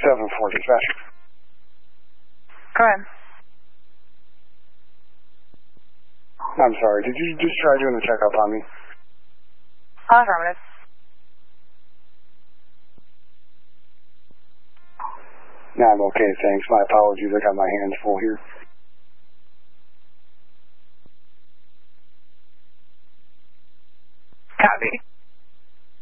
740 dispatch. Go ahead. I'm sorry, did you just try doing a checkup on me? Affirmative. No, I'm okay, thanks. My apologies, I got my hands full here.